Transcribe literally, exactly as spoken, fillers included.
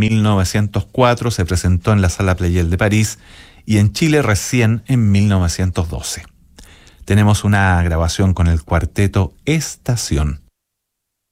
mil novecientos cuatro, se presentó en la Sala Pleyel de París y en Chile recién en mil novecientos doce. Tenemos una grabación con el cuarteto Estación.